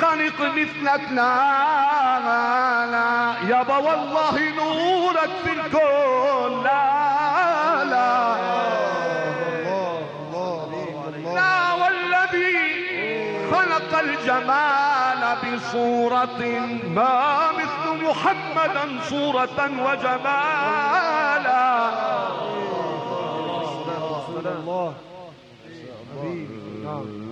خلق مثلك لا لا يابا والله نورك في الكون لا لا لا والذي خلق الجمال بصورة ما مثل محمدا صورة وجمالا. الله